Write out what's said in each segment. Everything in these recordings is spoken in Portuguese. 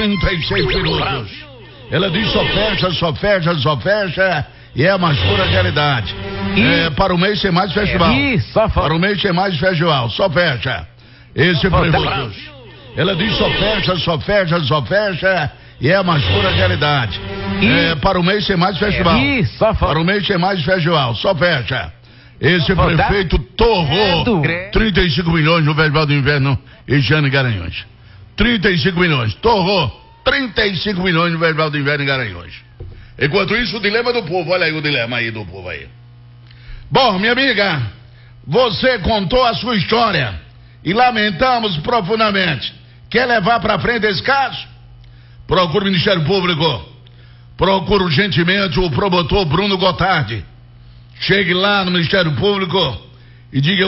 36 minutos. Ela diz só fecha, só fecha, só fecha. E é uma pura realidade. Para o mês tem mais festival. Para o mês tem mais festival. Só fecha. Esse prefeito. Ela diz só fecha, só fecha, só fecha. E é uma pura realidade. Para o mês tem mais festival. Para o mês tem mais festival. Só fecha. Esse prefeito torrou 35 milhões no Festival do Inverno em Jane Garanhuns. 35 milhões. Torrou 35 milhões no Festival do Inverno em Garanhuns. Enquanto isso, o dilema do povo. Olha aí o dilema aí do povo aí. Bom, minha amiga, você contou a sua história e lamentamos profundamente. Quer levar para frente esse caso? Procure o Ministério Público. Procure urgentemente o promotor Bruno Gotardi. Chegue lá no Ministério Público e diga: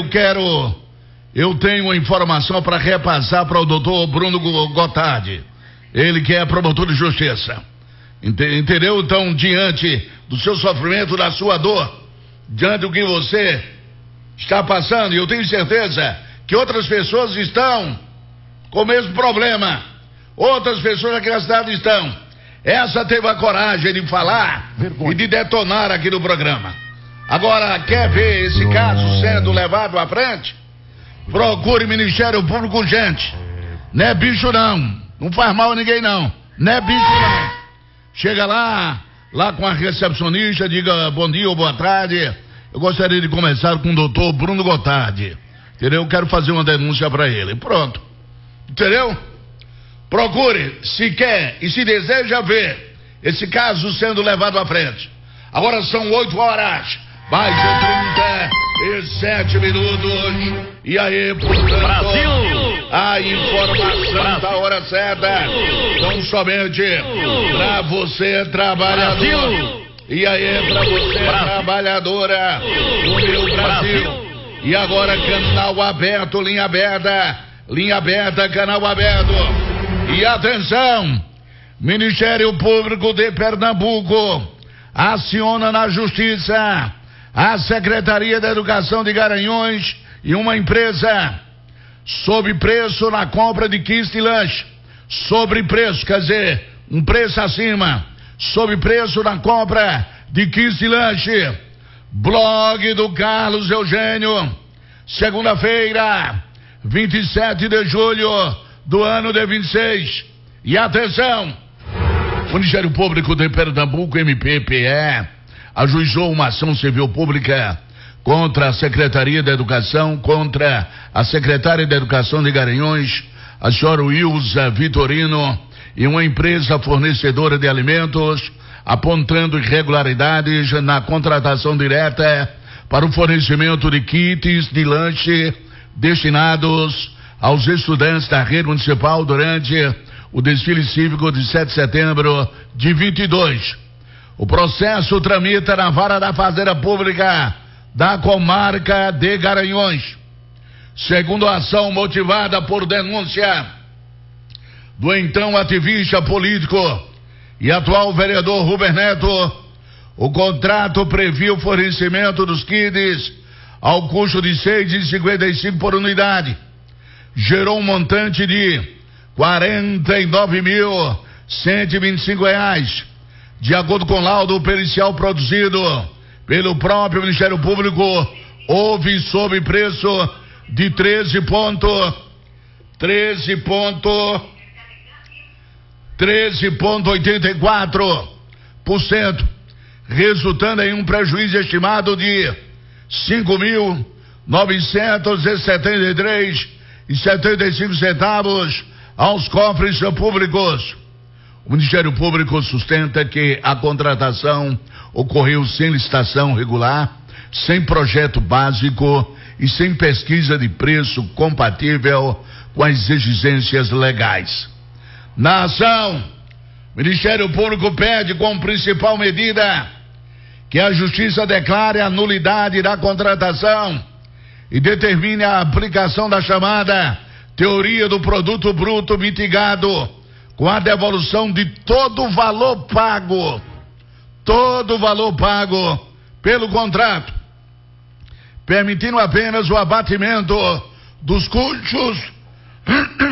eu tenho uma informação para repassar para o doutor Bruno Gotardi. Ele que é promotor de justiça. Entendeu? Então, diante do seu sofrimento, da sua dor, diante do que você está passando, e eu tenho certeza que outras pessoas estão com o mesmo problema. Outras pessoas aqui na cidade estão. Essa teve a coragem de falar e de detonar aqui no programa. Agora, quer ver esse caso sendo levado à frente? Procure o Ministério Público urgente. Não é bicho não. Não faz mal a ninguém não. Não é bicho não. Chega lá com a recepcionista, diga bom dia ou boa tarde. Eu gostaria de começar com o doutor Bruno Gotardi. Entendeu? Eu quero fazer uma denúncia para ele. Pronto. Entendeu? Procure, se quer e se deseja ver esse caso sendo levado à frente. Agora são 8 horas, mais de 37 minutos. E aí, portanto, Brasil, a informação da hora certa. Não somente pra você, trabalhador. Brasil. E aí, pra você, trabalhadora do meu Brasil. E agora, canal aberto, linha aberta, canal aberto. E atenção, Ministério Público de Pernambuco aciona na Justiça a Secretaria da Educação de Garanhuns e uma empresa sob preço na compra de kits de lanche. Sobre preço, quer dizer, um preço acima. Sob preço na compra de kits de lanche. Blog do Carlos Eugênio, segunda-feira, 27 de julho do ano de 26. E atenção, o Ministério Público de Pernambuco, MPPE, ajuizou uma ação civil pública contra a Secretaria da Educação, contra a Secretária da Educação de Garanhuns, a senhora Wilza Vitorino, e uma empresa fornecedora de alimentos, apontando irregularidades na contratação direta para o fornecimento de kits de lanche destinados aos estudantes da rede municipal durante o desfile cívico de 7 de setembro de 22. O processo tramita na Vara da Fazenda Pública da comarca de Garanhuns. Segundo a ação motivada por denúncia do então ativista político e atual vereador Ruber Neto, o contrato previa o fornecimento dos kits ao custo de R$ 6,55 por unidade. Gerou um montante de R$ 49.125. De acordo com o laudo pericial produzido pelo próprio Ministério Público, houve sobrepreço de 13,84%, resultando em um prejuízo estimado de R$ 5.973,75 aos cofres públicos. O Ministério Público sustenta que a contratação ocorreu sem licitação regular, sem projeto básico e sem pesquisa de preço compatível com as exigências legais. Na ação, o Ministério Público pede como principal medida que a Justiça declare a nulidade da contratação e determine a aplicação da chamada teoria do produto bruto mitigado, com a devolução de todo o valor pago pelo contrato, permitindo apenas o abatimento dos custos